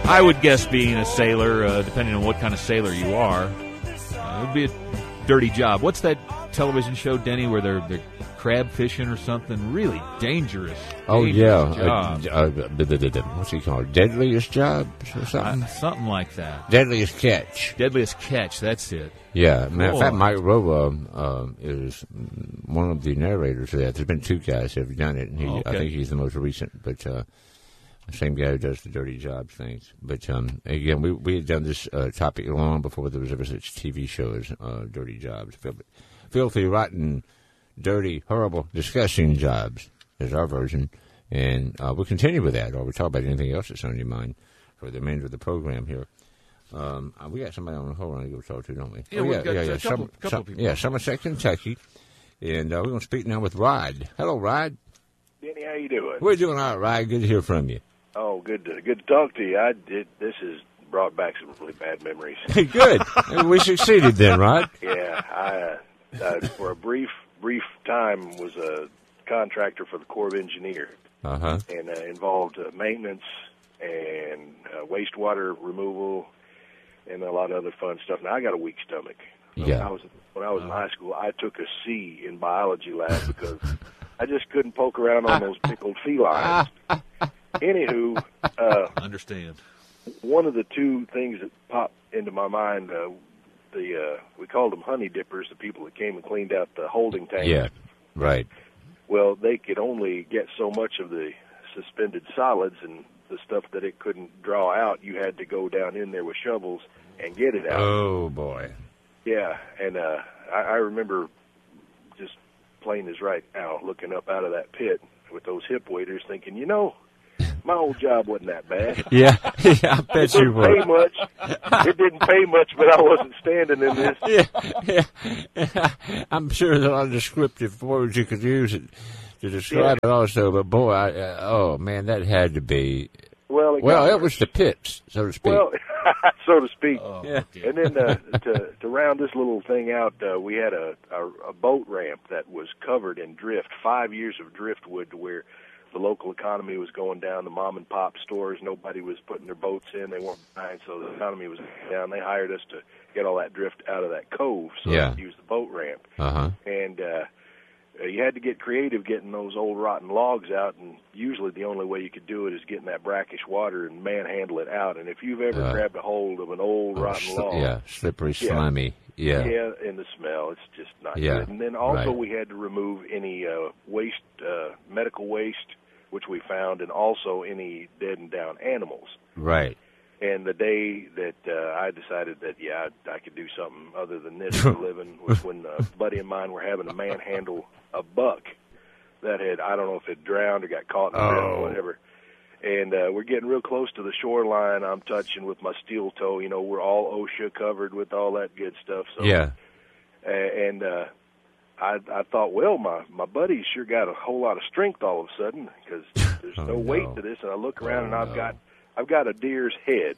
I would guess being a sailor, depending on what kind of sailor you are, it would be a dirty job. What's that television show, Denny, where they're crab fishing or something? Really dangerous. Oh, dangerous yeah. job. What's he called? Deadliest Job or something? Something like that. Deadliest Catch. Deadliest Catch, that's it. Yeah. Matter of fact, Mike Rowe is one of the narrators of that. There's been two guys that have done it, and I think he's the most recent, but the same guy who does the Dirty Job things. But again, we had done this topic long before there was ever such TV show as Dirty Jobs. Filthy, rotten, dirty, horrible, disgusting jobs is our version. And we'll continue with that, or we'll talk about anything else that's on your mind for the remainder of the program here. We got somebody on the hold on to go talk to, don't we? Yeah, we've got a couple of people. Yeah, Somerset, Kentucky. And we're going to speak now with Rod. Hello, Rod. Denny, how you doing? We're doing all right, Rod. Good to hear from you. Oh, good to talk to you. This has brought back some really bad memories. Good. We succeeded then, Rod. Yeah, I for a brief time was a contractor for the Corps of Engineers, and involved maintenance and wastewater removal and a lot of other fun stuff. Now I got a weak stomach. Yeah. When I was in high school, I took a C in biology lab because I just couldn't poke around on those pickled felines. Anywho, understand. One of the two things that popped into my mind, we called them honey dippers, the people that came and cleaned out the holding tanks. Yeah, right. Well, they could only get so much of the suspended solids and the stuff that it couldn't draw out. You had to go down in there with shovels and get it out. Oh, boy. Yeah, and I remember just plain as right now looking up out of that pit with those hip waders thinking, my old job wasn't that bad. Yeah, I bet you were. It didn't pay much, but I wasn't standing in this. Yeah. I'm sure there are a lot of descriptive words you could use to describe it also, but boy, oh man, that had to be. Well, it was the pits, so to speak. Well, so to speak. Oh, yeah. And then to round this little thing out, we had a boat ramp that was covered in drift, 5 years of driftwood, to where the local economy was going down. The mom and pop stores, nobody was putting their boats in. They weren't buying, so the economy was down. They hired us to get all that drift out of that cove, so they could use the boat ramp. And you had to get creative getting those old rotten logs out, and usually the only way you could do it is get in that brackish water and manhandle it out. And if you've ever grabbed a hold of an old rotten log, slippery, slimy, and the smell, it's just not good. And then also we had to remove any waste, medical waste, which we found, and also any dead and down animals. Right. And the day that I decided that, I could do something other than this for a living was when a buddy of mine were having to manhandle a buck that had, I don't know if it drowned or got caught in the drift or whatever. And we're getting real close to the shoreline. I'm touching with my steel toe. We're all OSHA covered with all that good stuff. So, and I thought, well, my buddy's sure got a whole lot of strength all of a sudden because there's no weight to this. And I look around and I've got a deer's head.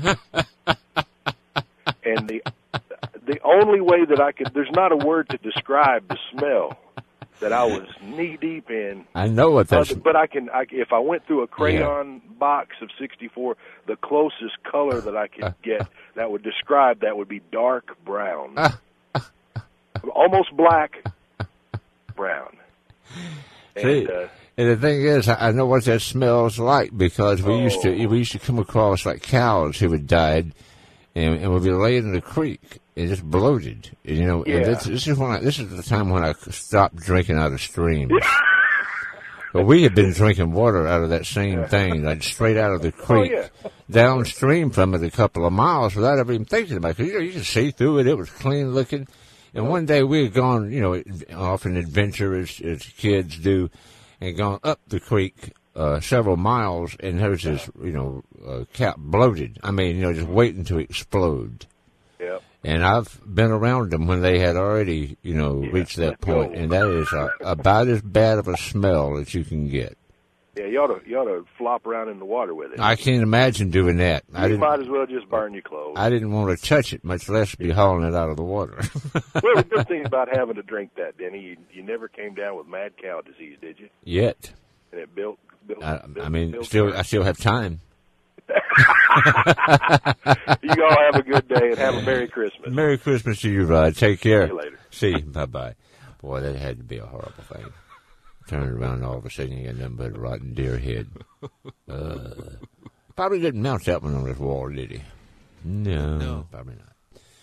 And the only way that I could, there's not a word to describe the smell that I was knee deep in. I know what that's. But if I went through a crayon box of 64, the closest color that I could get that would describe that would be dark brown. Almost black, brown. See, and the thing is, I know what that smells like because we used to come across like cows who had died, and would be laying in the creek and just bloated. And this is the time when I stopped drinking out of streams. But we had been drinking water out of that same thing, like straight out of the creek, downstream from it a couple of miles without ever even thinking about it. Because you could see through it; it was clean looking. And one day we had gone, off an adventure as kids do, and gone up the creek several miles, and there was this, cat bloated. I mean, just waiting to explode. Yep. And I've been around them when they had already, reached that point, and that is about as bad of a smell as you can get. Yeah, you ought to flop around in the water with it. I can't imagine doing that. You might as well just burn your clothes. I didn't want to touch it, much less be hauling it out of the water. Well, the good thing about having to drink that, Denny, you never came down with mad cow disease, did you? Yet. And it built I still have time. You all have a good day and have a Merry Christmas. Merry Christmas to you, Rod. Take care. See you later. See you. Bye-bye. Boy, that had to be a horrible thing. Turned around and all of a sudden you got nothing but a rotten deer head. Probably didn't mount that one on his wall, did he? No. Probably not.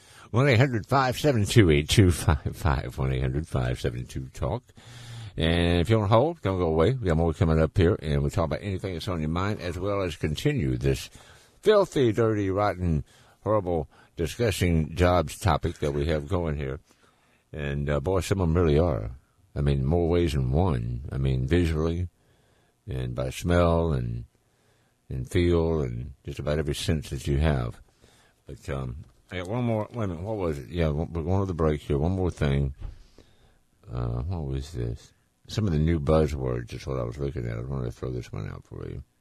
1-800-572-8255. 1-800-572-TALK. And if you don't hold, don't go away. We got more coming up here, and we'll talk about anything that's on your mind, as well as continue this filthy, dirty, rotten, horrible, disgusting jobs topic that we have going here. And, boy, some of them really are. I mean, more ways than one. I mean, visually and by smell and feel and just about every sense that you have. But I got one more. Wait a minute. What was it? Yeah, we're going to the break here. One more thing. What was this? Some of the new buzzwords is what I was looking at. I wanted to throw this one out for you.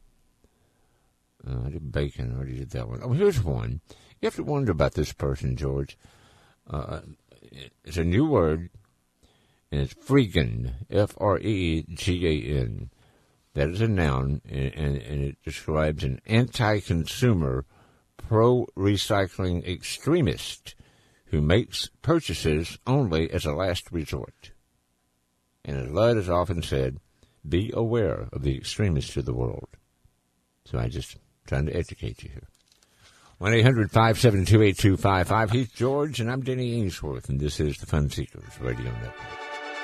I did bacon. I already did that one. Oh, here's one. You have to wonder about this person, George. It's a new word, and it's freegan, F-R-E-G-A-N. That is a noun, and it describes an anti-consumer, pro-recycling extremist who makes purchases only as a last resort. And as Ludd has often said, be aware of the extremists of the world. So I'm just trying to educate you here. 1-800-572-8255. He's George, and I'm Denny Ainsworth, and this is the Fun Seekers Radio Network.